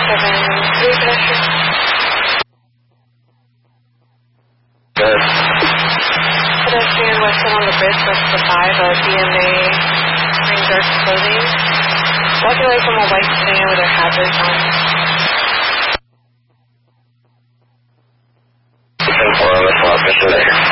pedestrian. Good. Pedestrian Western on the bridge, west of 5, BMA, wearing dark clothing. Walking away from a white sedan with their hazards on. 10-4 on this one, official later.